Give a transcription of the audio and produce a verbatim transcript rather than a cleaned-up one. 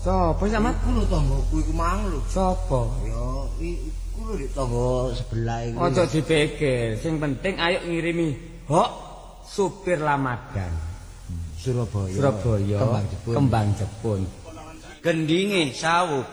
Sopo sampean? Iku lho tanggoku iku mang lho. Sopo? Ya iku lho di tangga sebelah iku. Ojo dipikir, sing penting ayo ngirimi hok supir Lamadan. Surabaya. Surabaya. Kembang Jepun. Kembang Jepun. Gendinge sawu